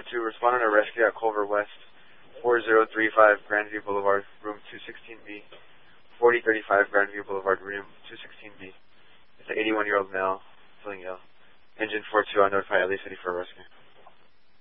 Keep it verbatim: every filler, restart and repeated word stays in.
two, respond on a rescue at Culver West, four zero three five Grandview Boulevard, room two sixteen B, forty thirty-five Grandview Boulevard, room two sixteen B. It's an eighty-one-year-old male feeling ill. Engine four two, I notify L A City for a rescue.